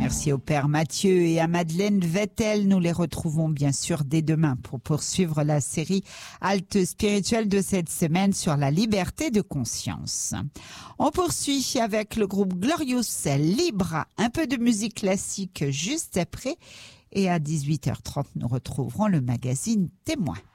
Merci au Père Mathieu et à Madeleine Vettel. Nous les retrouvons bien sûr dès demain pour poursuivre la série Halte spirituelle de cette semaine sur la liberté de conscience. On poursuit avec le groupe Glorious Libre, un peu de musique classique juste après. Et à 18h30, nous retrouverons le magazine Témoin.